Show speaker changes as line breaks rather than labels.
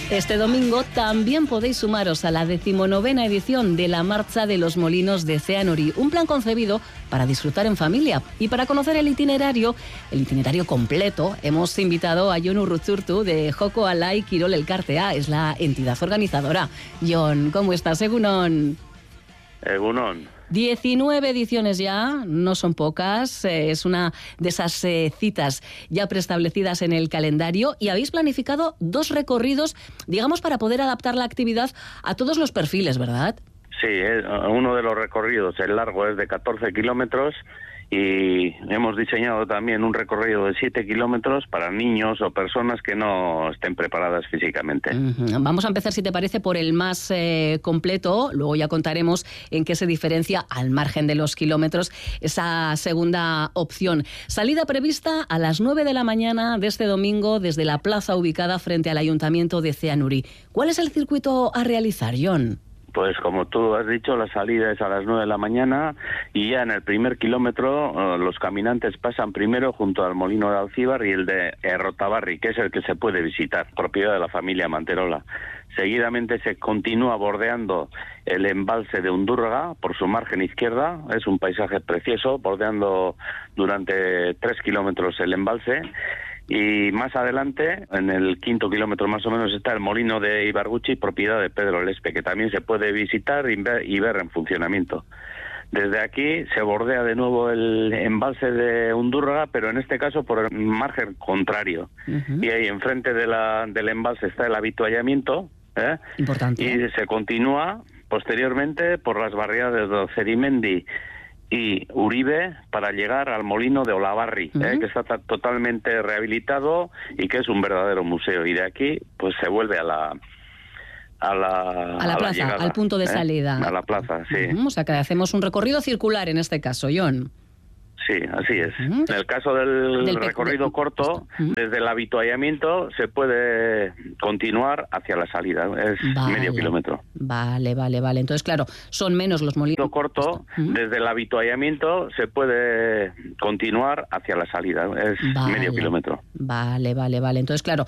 Este domingo también podéis sumaros a la 19ª edición de la Marcha de los Molinos de Ceanuri, un plan concebido para disfrutar en familia. Y para conocer el itinerario completo, hemos invitado a Jon Urrutzurtu de Joko Alai Kirol Elkartea, es la entidad organizadora. Jon, ¿cómo estás? Egunon. 19 ediciones ya, no son pocas, es una de esas citas ya preestablecidas en el calendario, y habéis planificado 2 recorridos, digamos, para poder adaptar la actividad a todos los perfiles, ¿verdad?
Sí, uno de los recorridos, el largo, es de 14 kilómetros, y hemos diseñado también un recorrido de 7 kilómetros para niños o personas que no estén preparadas físicamente.
Vamos a empezar, si te parece, por el más completo. Luego ya contaremos en qué se diferencia, al margen de los kilómetros, esa segunda opción. Salida prevista a las 9 de la mañana de este domingo desde la plaza ubicada frente al Ayuntamiento de Ceanuri. ¿Cuál es el circuito a realizar, Jon?
Pues como tú has dicho, la salida es a las 9 de la mañana y ya en el primer kilómetro los caminantes pasan primero junto al Molino de Alcíbar y el de Errotabarri, que es el que se puede visitar, propiedad de la familia Manterola. Seguidamente se continúa bordeando el embalse de Undurraga por su margen izquierda, es un paisaje precioso, bordeando durante 3 kilómetros el embalse. Y más adelante, en el 5.º kilómetro más o menos, está el molino de Ibarguchi, propiedad de Pedro Lespe, que también se puede visitar y ver en funcionamiento. Desde aquí se bordea de nuevo el embalse de Undurraga, pero en este caso por el margen contrario. Y ahí enfrente del embalse está el avituallamiento,
Importante.
Y se continúa posteriormente por las barriadas de Cerimendi y Uribe para llegar al molino de Olavarri, que está totalmente rehabilitado y que es un verdadero museo. Y de aquí pues se vuelve a la
plaza,
llegada,
al punto de salida.
A la plaza, sí.
O sea que hacemos un recorrido circular en este caso, Jon.
Sí, así es. En el caso del recorrido corto, desde el avituallamiento se puede continuar hacia la salida. Es medio kilómetro.
Vale. Entonces, claro, son menos los molinos.
Corto, desde el avituallamiento se puede continuar hacia la salida. Es medio kilómetro.
Vale. Entonces, claro,